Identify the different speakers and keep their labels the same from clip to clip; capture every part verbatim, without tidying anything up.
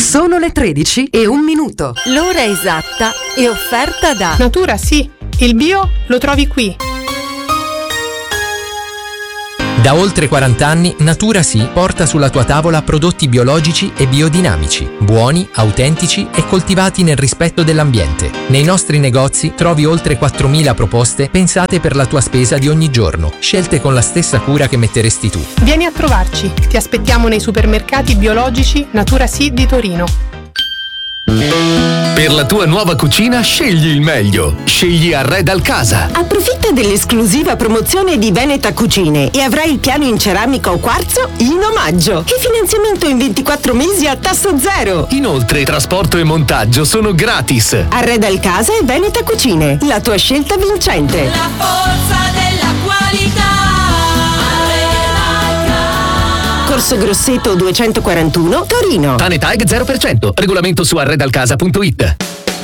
Speaker 1: Sono le tredici e un minuto.
Speaker 2: L'ora esatta è offerta da
Speaker 3: Natura Sì, il bio lo trovi qui.
Speaker 4: Da oltre quaranta anni Natura Sì porta sulla tua tavola prodotti biologici e biodinamici, buoni, autentici e coltivati nel rispetto dell'ambiente. Nei nostri negozi trovi oltre quattromila proposte pensate per la tua spesa di ogni giorno, scelte con la stessa cura che metteresti tu.
Speaker 3: Vieni a trovarci, ti aspettiamo nei supermercati biologici Natura Sì di Torino.
Speaker 5: Per la tua nuova cucina scegli il meglio. Scegli Arredal Casa.
Speaker 6: Approfitta dell'esclusiva promozione di Veneta Cucine e avrai il piano in ceramica o quarzo in omaggio. E finanziamento in ventiquattro mesi a tasso zero.
Speaker 5: Inoltre trasporto e montaggio sono gratis.
Speaker 6: Arredal Casa e Veneta Cucine, la tua scelta vincente.
Speaker 7: La forza della qualità.
Speaker 6: Corso Grosseto duecentoquarantuno, Torino.
Speaker 5: Tanetag zero per cento. Regolamento su arredalcasa punto it.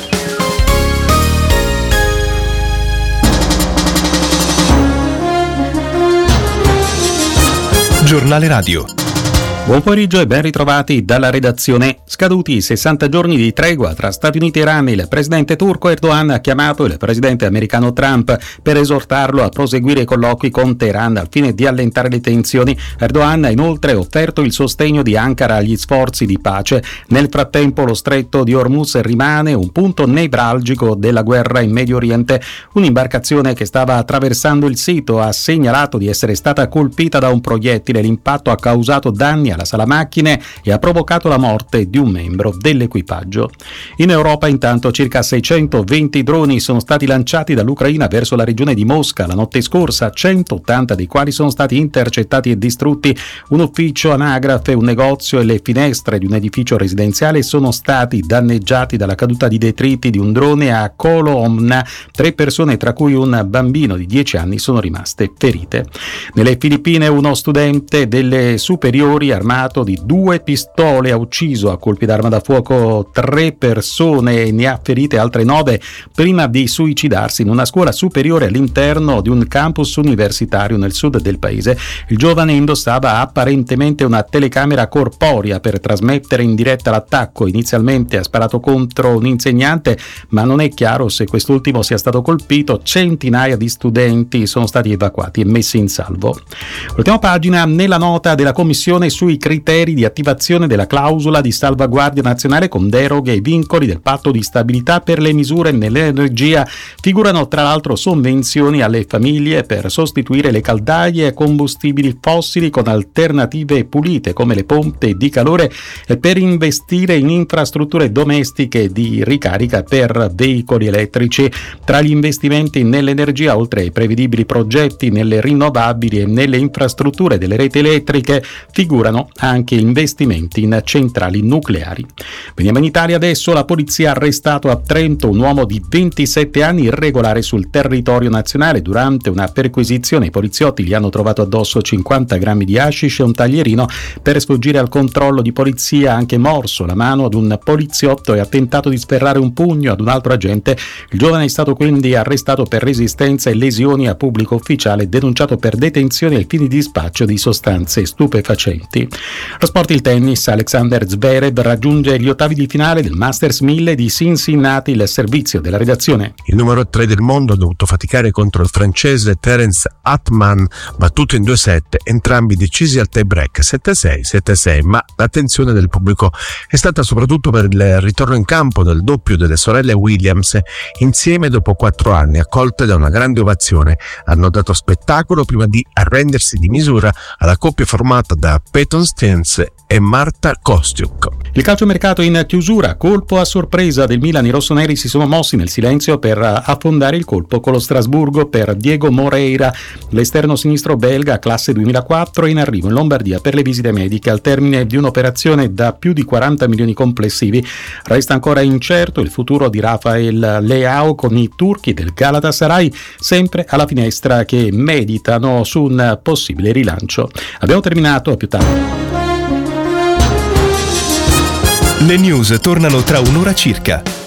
Speaker 8: Giornale Radio. Buon pomeriggio e ben ritrovati dalla redazione. Scaduti i sessanta giorni di tregua tra Stati Uniti e Iran, il presidente turco Erdogan ha chiamato il presidente americano Trump per esortarlo a proseguire i colloqui con Teheran al fine di allentare le tensioni. Erdogan ha inoltre offerto il sostegno di Ankara agli sforzi di pace. Nel frattempo lo stretto di Hormuz rimane un punto nevralgico della guerra in Medio Oriente. Un'imbarcazione che stava attraversando il sito ha segnalato di essere stata colpita da un proiettile. L'impatto ha causato danni alla sala macchine e ha provocato la morte di un membro dell'equipaggio. In Europa intanto circa seicentoventi droni sono stati lanciati dall'Ucraina verso la regione di Mosca la notte scorsa, centottanta dei quali sono stati intercettati e distrutti. Un ufficio anagrafe, un negozio e le finestre di un edificio residenziale sono stati danneggiati dalla caduta di detriti di un drone a Kolomna. Tre persone, tra cui un bambino di dieci anni, sono rimaste ferite. Nelle Filippine uno studente delle superiori armato di due pistole ha ucciso a colpi d'arma da fuoco tre persone e ne ha ferite altre nove prima di suicidarsi in una scuola superiore all'interno di un campus universitario nel sud del paese. Il giovane indossava apparentemente una telecamera corporea per trasmettere in diretta l'attacco. Inizialmente ha sparato contro un insegnante, ma non è chiaro se quest'ultimo sia stato colpito. Centinaia di studenti sono stati evacuati e messi in salvo. Ultima pagina, nella nota della Commissione sui criteri di attivazione della clausola di salvaguardia nazionale con deroghe e vincoli del patto di stabilità per le misure nell'energia figurano tra l'altro sovvenzioni alle famiglie per sostituire le caldaie a combustibili fossili con alternative pulite come le pompe di calore e per investire in infrastrutture domestiche di ricarica per veicoli elettrici. Tra gli investimenti nell'energia, oltre ai prevedibili progetti nelle rinnovabili e nelle infrastrutture delle reti elettriche, figurano anche investimenti in centrali nucleari. Veniamo in Italia adesso. La polizia ha arrestato a Trento un uomo di ventisette anni irregolare sul territorio nazionale. Durante una perquisizione i poliziotti gli hanno trovato addosso cinquanta grammi di hashish e un taglierino. Per sfuggire al controllo di polizia ha anche morso la mano ad un poliziotto e ha tentato di sferrare un pugno ad un altro agente. Il giovane è stato quindi arrestato per resistenza e lesioni a pubblico ufficiale e denunciato per detenzione ai fini di spaccio di sostanze stupefacenti. Lo sport, il tennis. Alexander Zverev raggiunge gli ottavi di finale del Masters mille di Cincinnati. Il servizio della redazione.
Speaker 9: Il numero tre del mondo ha dovuto faticare contro il francese Terence Atman, battuto in due set, entrambi decisi al tie break sette sei sette sei, ma l'attenzione del pubblico è stata soprattutto per il ritorno in campo del doppio delle sorelle Williams, insieme dopo quattro anni, accolte da una grande ovazione. Hanno dato spettacolo prima di arrendersi di misura alla coppia formata da Peyton Stearns e Marta Kostyuk.
Speaker 8: Il calciomercato in chiusura, colpo a sorpresa del Milan. I rossoneri si sono mossi nel silenzio per affondare il colpo con lo Strasburgo per Diego Moreira, l'esterno sinistro belga, classe duemilaquattro, in arrivo in Lombardia per le visite mediche al termine di un'operazione da più di quaranta milioni complessivi. Resta ancora incerto il futuro di Rafael Leao con i turchi del Galatasaray, sempre alla finestra, che meditano su un possibile rilancio. Abbiamo terminato, a più tardi.
Speaker 10: Le news tornano tra un'ora circa.